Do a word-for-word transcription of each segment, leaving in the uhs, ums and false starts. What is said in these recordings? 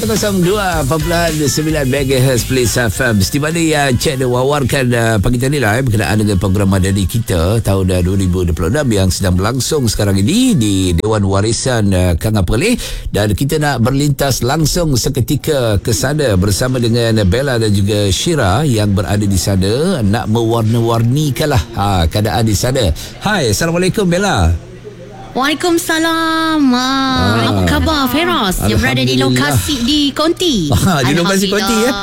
kosong dua perpuluhan sembilan megahertz Plains F M. Di mana yang Cik dia wawarkan uh, pagi tadi lah eh, berkenaan dengan program Madani kita tahun uh, dua ribu dua puluh enam yang sedang berlangsung sekarang ini di Dewan Warisan uh, Kanga Perlis, dan kita nak berlintas langsung seketika ke sana bersama dengan Bella dan juga Syira yang berada di sana nak mewarna-warnikanlah ha, keadaan di sana. Hai, Assalamualaikum Bella. Waalaikumsalam. Ah, apa khabar Feros yang berada di lokasi di Konti? Ah, di lokasi Konti ya.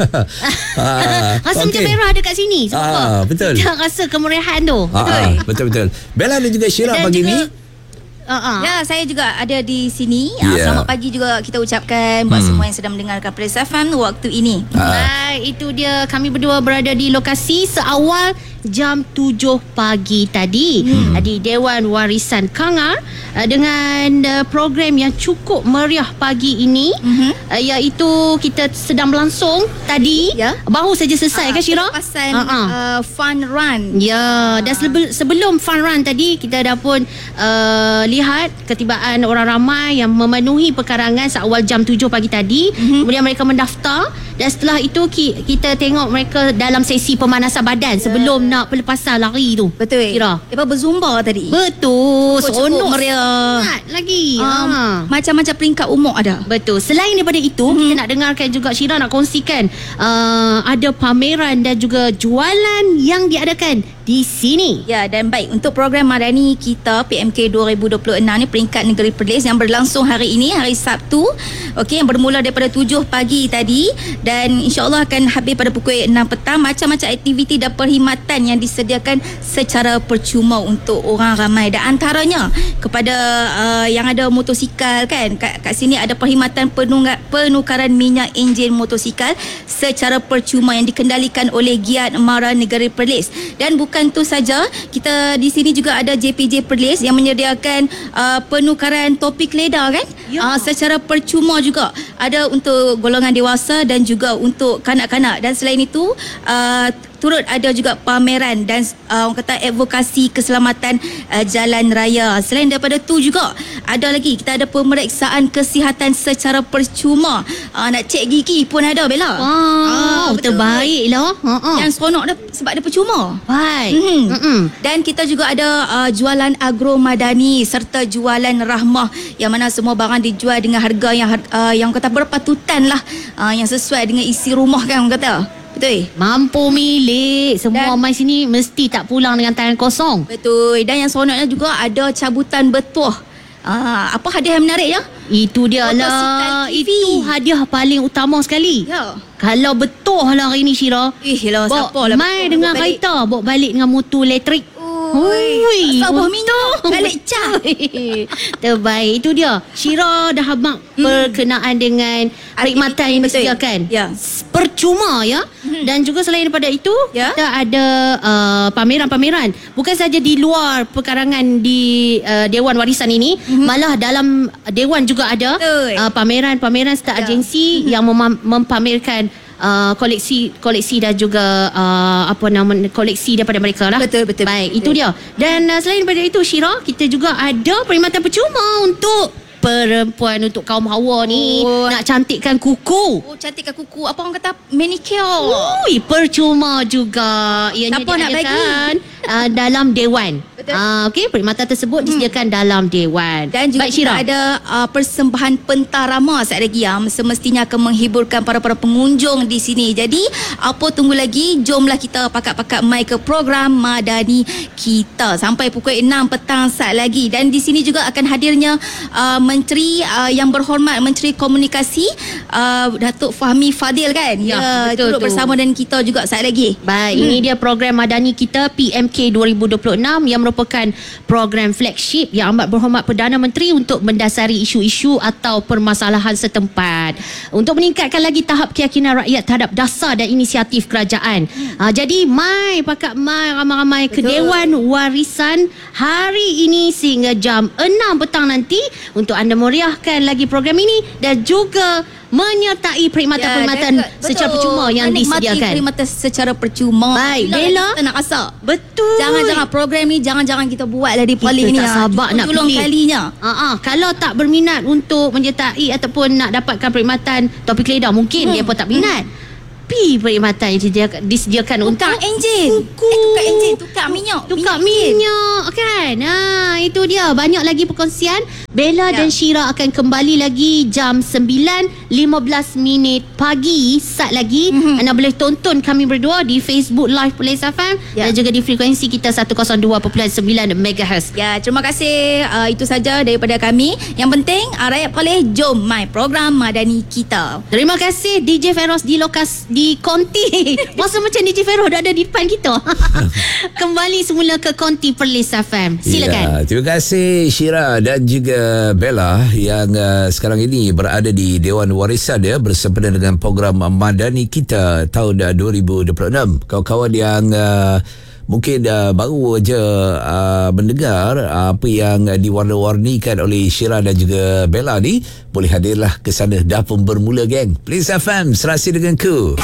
ah, rasa okay. Macam merah dekat sini. Ah, betul. Kita rasa kemeriahan tu. Ah, betul. Betul betul. Bella dan juga Syira pagi ni. Uh-uh. Ya, saya juga ada di sini. Yeah. Selamat pagi juga kita ucapkan buat hmm. semua yang sedang mendengarkan Plains F M waktu ini. Uh. Baik, itu dia, kami berdua berada di lokasi seawal jam tujuh pagi tadi hmm. di Dewan Warisan Kanga uh, dengan uh, program yang cukup meriah pagi ini, uh-huh. uh, iaitu kita sedang berlangsung tadi, yeah. baru saja selesai uh, kan Syira? Pelepasan uh-uh. uh, fun run. Ya, dan sebelum, sebelum fun run tadi kita dah pun uh, lihat ketibaan orang ramai yang memenuhi perkarangan seawal jam tujuh pagi tadi, uh-huh. kemudian mereka mendaftar, dan setelah itu kita tengok mereka dalam sesi pemanasan badan yeah. sebelum nak pelepasan lari tu. Betul. Kira lepas berzumba tadi. Betul. Seronok meriah. Lagi. Um, ha. Macam-macam peringkat umur ada. Betul. Selain daripada itu, hmm. kita nak dengarkan juga, Syira nak kongsikan uh, ada pameran dan juga jualan yang diadakan di sini. Ya, dan baik, untuk program Madani kita P M K dua ribu dua puluh enam ni, peringkat negeri Perlis, yang berlangsung hari ini, hari Sabtu. Okey, yang bermula daripada tujuh pagi tadi dan insya-Allah akan habis pada pukul enam petang. Macam-macam aktiviti dan perkhidmatan yang disediakan secara percuma untuk orang ramai, dan antaranya kepada uh, yang ada motosikal kan, kat, kat sini ada perkhidmatan penungga, penukaran minyak enjin motosikal secara percuma yang dikendalikan oleh Giat Mara Negeri Perlis. Dan bukan tu saja, kita di sini juga ada J P J Perlis yang menyediakan uh, penukaran topi keledar kan, ya. uh, secara percuma juga, ada untuk golongan dewasa dan juga untuk kanak-kanak. Dan selain itu uh, turut ada juga pameran dan uh, orang kata advokasi keselamatan uh, jalan raya. Selain daripada tu juga ada lagi, kita ada pemeriksaan kesihatan secara percuma. Uh, nak cek gigi pun ada, Bella. Wow, uh, terbaik lah. Uh-uh. Yang seronok dia sebab dia percuma. Baik. Mm-hmm. Mm-hmm. Dan kita juga ada uh, jualan agro madani serta jualan rahmah, yang mana semua barang dijual dengan harga yang uh, yang kata berpatutan lah, uh, yang sesuai dengan isi rumah kan orang kata. Betul. Mampu milik. Semua dan, mai sini mesti tak pulang dengan tangan kosong. Betul. Dan yang seronoknya juga ada cabutan bertuah. Ah, apa hadiah yang menarik ya? Itu dia lah. Itu hadiah paling utama sekali. Ya. Kalau bertuah lah hari ni, Syira. Ih, lah siapa lah. Mai dengan kereta, bawa balik dengan motor elektrik. Hui, asal buah minyak balik cah. Terbaik. Itu dia, Syira dah habaq hmm. berkenaan dengan perkhidmatan yang disediakan, ya. Percuma ya. hmm. Dan juga selain daripada itu, ya. kita ada uh, pameran-pameran. Bukan saja di luar perkarangan di uh, Dewan Warisan ini, hmm. malah dalam Dewan juga ada uh, pameran-pameran serta ya. agensi hmm. yang mem- mempamerkan Uh, koleksi koleksi dan juga uh, apa nama koleksi daripada mereka lah. Betul betul. Baik, betul. itu dia. Dan uh, selain daripada itu, Syira, kita juga ada perkhidmatan percuma untuk perempuan, untuk kaum hawa ni, oh. nak cantikkan kuku. Oh, cantikkan kuku. Apa orang kata? Manicure. Ui, percuma juga. Ianya siapa nak bagi? Uh, dalam Dewan. Uh, Okey, perkhidmatan tersebut hmm. disediakan dalam Dewan. Dan juga Baik, Syira, ada uh, persembahan pentarama saat lagi yang semestinya akan menghiburkan para-para pengunjung di sini. Jadi, apa tunggu lagi? Jomlah kita pakat-pakat mai ke program Madani kita sampai pukul enam petang saat lagi. Dan di sini juga akan hadirnya uh, Menteri uh, yang berhormat, Menteri Komunikasi uh, Datuk Fahmi Fadil kan. Ya, ya betul turut tu. bersama dengan kita juga saat lagi. Baik, hmm. ini dia program Madani kita P M K dua ribu dua puluh enam yang merupakan program flagship yang amat berhormat Perdana Menteri untuk mendasari isu-isu atau permasalahan setempat untuk meningkatkan lagi tahap keyakinan rakyat terhadap dasar dan inisiatif kerajaan. Hmm. Uh, jadi mai pakat mai ramai-ramai ke Dewan Warisan hari ini sehingga jam enam petang nanti untuk anda meriahkan lagi program ini dan juga menyertai perkhidmatan-perkhidmatan ya, secara percuma yang menikmati disediakan. perkhidmatan secara percuma. Baik, Itulah Bella. kita nak rasa. Betul. Jangan-jangan program ni jangan-jangan kita buat lah di Poly ni. Kita tak sabar nak Tolong pilih. kalinya. Ha ah, kalau tak berminat untuk menyertai ataupun nak dapatkan perkhidmatan topik leader, mungkin Hmm. dia pun tak minat. Pi perkhidmatan yang disediakan, disediakan untuk Tukar enjin. Kuku. Eh, tukar enjin, tukar minyak. Tukar enjin. minyak kan. Ha, itu dia. Banyak lagi perkongsian. Bella Ya. dan Syira akan kembali lagi jam sembilan lima belas minit pagi. Sat lagi. Mm-hmm. Anda boleh tonton kami berdua di Facebook Live Police F M Ya. dan juga di frekuensi kita seratus dua perpuluhan sembilan megahertz. Ya, terima kasih. Uh, itu saja daripada kami. Yang penting, uh, rakyat Poly, jom mai program Madani kita. Terima kasih D J Feroz di lokas di Konti. Masa macam D J Feroz dah ada di depan kita. Kembali semula ke Konti Perlis F M. Silakan. Ya, terima kasih Syira dan juga Bella yang uh, sekarang ini berada di Dewan Warisan ya, bersempena dengan program Madani Kita tahun uh, dua ribu dua puluh enam. Kawan-kawan yang uh, mungkin uh, baru aja uh, mendengar uh, apa yang uh, diwarna-warnikan oleh Syira dan juga Bella ni, boleh hadirlah ke sana. Dah pun bermula, geng. Please F M, serasi dengan ku.